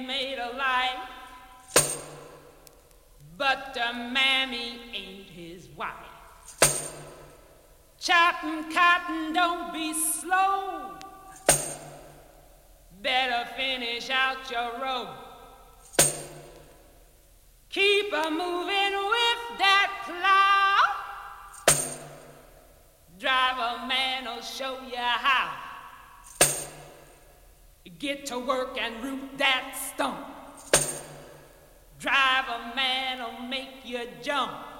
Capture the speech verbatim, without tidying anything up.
Made a life, but the mammy ain't his wife. Chopping cotton, don't be slow. Better finish out your row. Keep a moving with that plow. Driver man'll show you how. Get to work and root that stump. Driver man'll make you jump.